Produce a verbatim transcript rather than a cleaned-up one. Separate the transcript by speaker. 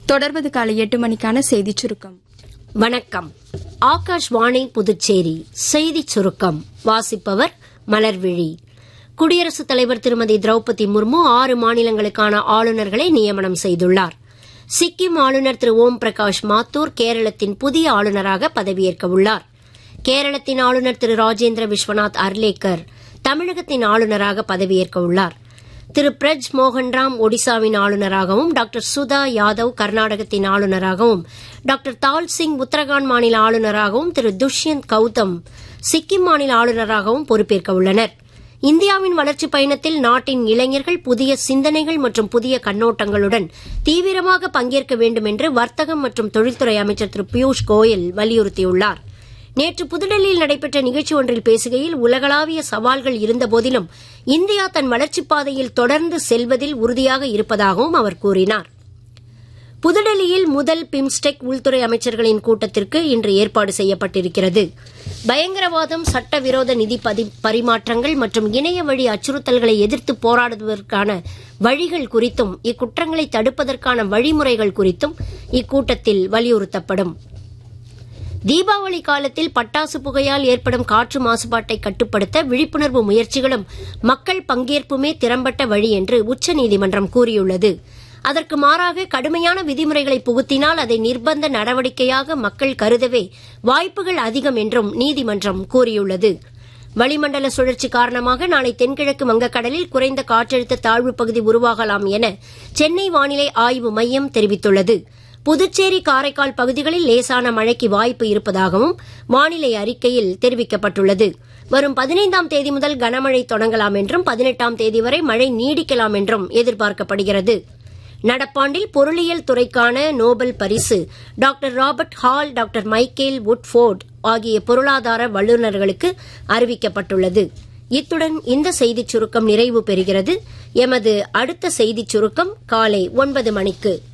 Speaker 1: தொடர்வது காலை எட்டு மணிக்கான செய்திச் சுருக்கம்.
Speaker 2: வணக்கம். ஆகாஷ்வாணி புதுச்சேரி செய்திச் சுருக்கம் வாசிப்பவர் மலர்விழி. குடியரசுத் தலைவர் திருமதி திரௌபதி முர்மு ஆறு மாநிலங்களுக்கான ஆளுநர்களை நியமனம் செய்துள்ளார். சிக்கிம் ஆளுநர் திரு ஓம் பிரகாஷ் மாத்தூர் கேரளத்தின் புதிய ஆளுநராக பதவியேற்க உள்ளார். கேரளத்தின் ஆளுநர் திரு ராஜேந்திர விஸ்வநாத் அர்லேக்கர் தமிழகத்தின் ஆளுநராக பதவியேற்க உள்ளார். திரு பிரஜ் மோகன்ராம் ஒடிசாவின் ஆளுநராகவும், டாக்டர் சுதா யாதவ் கர்நாடகத்தின் ஆளுநராகவும், டாக்டர் தால் சிங் உத்தரகாண்ட் மாநில ஆளுநராகவும், திரு துஷ்யந்த் கௌதம் சிக்கிம் மாநில ஆளுநராகவும் பொறுப்பேற்க உள்ளனர். இந்தியாவின் வளர்ச்சிப் பயணத்தில் நாட்டின் இளைஞர்கள் புதிய சிந்தனைகள் மற்றும் புதிய கண்ணோட்டங்களுடன் தீவிரமாக பங்கேற்க வேண்டும் என்று வர்த்தகம் மற்றும் தொழில்துறை அமைச்சர் திரு பியூஷ் கோயல் வலியுறுத்தியுள்ளார். நேற்று புதுடெல்லியில் நடைபெற்ற நிகழ்ச்சி ஒன்றில் பேசுகையில், உலகளாவிய சவால்கள் இருந்தபோதிலும் இந்தியா தன் வளர்ச்சிப் பாதையில் தொடர்ந்து செல்வதில் உறுதியாக இருப்பதாகவும் அவர் கூறினார். புதுடெல்லியில் முதல் பிம்ஸ்டெக் உள்துறை அமைச்சர்களின் கூட்டத்திற்கு இன்று ஏற்பாடு செய்யப்பட்டிருக்கிறது. பயங்கரவாதம், சட்டவிரோத நிதி பரிமாற்றங்கள் மற்றும் இணைய வழி அச்சுறுத்தல்களை எதிர்த்து போராடுவதற்கான வழிகள் குறித்தும் இக்குற்றங்களை தடுப்பதற்கான வழிமுறைகள் குறித்தும் இக்கூட்டத்தில் வலியுறுத்தப்படும். தீபாவளி காலத்தில் பட்டாசு புகையால் ஏற்படும் காற்று மாசுபாட்டை கட்டுப்படுத்த விழிப்புணர்வு முயற்சிகளும் மக்கள் பங்கேற்புமே திறம்பட்ட வழி என்று உச்சநீதிமன்றம் கூறியுள்ளது. அதற்கு மாறாக கடுமையான விதிமுறைகளை புகுத்தினால் அதை நிர்பந்த நடவடிக்கையாக மக்கள் கருதவே வாய்ப்புகள் அதிகம் என்றும் நீதிமன்றம் கூறியுள்ளது. வளிமண்டல சுழற்சி காரணமாக நாளை தென்கிழக்கு வங்கக்கடலில் குறைந்த காற்றழுத்த தாழ்வு பகுதி உருவாகலாம் என சென்னை வானிலை ஆய்வு மையம் தெரிவித்துள்ளது. புதுச்சேரி, காரைக்கால் பகுதிகளில் லேசான மழைக்கு வாய்ப்பு இருப்பதாகவும் வானிலை அறிக்கையில் தெரிவிக்கப்பட்டுள்ளது. வரும் பதினைந்தாம் தேதி முதல் கனமழை தொடங்கலாம் என்றும் பதினெட்டாம் தேதி வரை மழை நீடிக்கலாம் என்றும் எதிர்பார்க்கப்படுகிறது. நடப்பாண்டில் பொருளியல் துறைக்கான நோபல் பரிசு doctor Robert hall, doctor Michael வுட்ஃபோர்ட் ஆகிய பொருளாதார வல்லுநர்களுக்கு அறிவிக்கப்பட்டுள்ளது. இத்துடன் இந்த செய்திச் சுருக்கம் நிறைவு பெறுகிறது. எமது அடுத்த செய்திச் சுருக்கம் காலை ஒன்பது மணிக்கு.